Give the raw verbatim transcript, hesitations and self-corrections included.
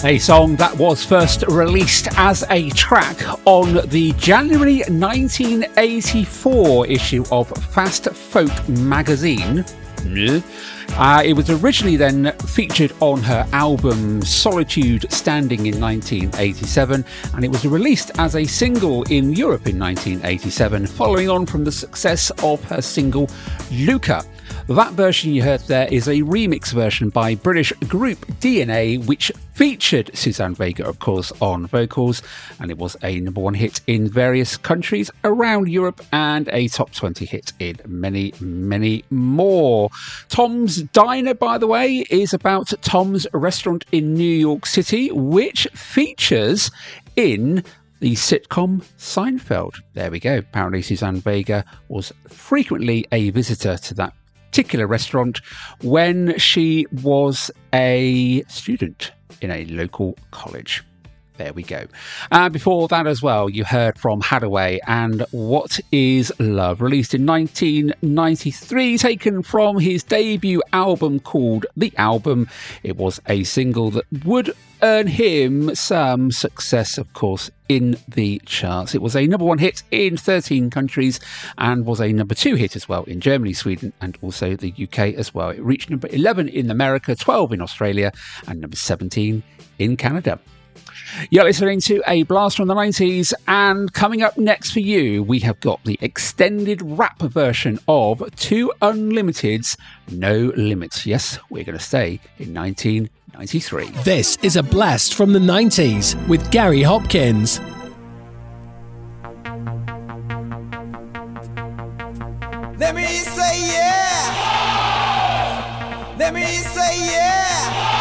A song that was first released as a track on the January nineteen eighty-four issue of Fast Folk magazine. Uh, it was originally then featured on her album Solitude Standing in nineteen eighty-seven, and it was released as a single in Europe in nineteen eighty-seven, following on from the success of her single Luca. That version you heard there is a remix version by British group D N A, which featured Suzanne Vega, of course, on vocals, and it was a number one hit in various countries around Europe and a top twenty hit in many, many more. Tom's Diner, by the way, is about Tom's restaurant in New York City, which features in the sitcom Seinfeld. There we go. Apparently Suzanne Vega was frequently a visitor to that particular restaurant when she was a student in a local college. There we go. Uh, before that as well, you heard from Haddaway and What Is Love, released in nineteen ninety-three, taken from his debut album called The Album. It was a single that would earn him some success, of course, in the charts. It was a number one hit in thirteen countries and was a number two hit as well in Germany, Sweden, and also the U K as well. It reached number eleven in America, twelve in Australia, and number seventeen in Canada. You're listening to A Blast from the nineties, and coming up next for you, we have got the extended rap version of Two Unlimited's No Limits. Yes, we're going to stay in nineteen ninety-three. This is A Blast from the nineties with Gary Hopkins.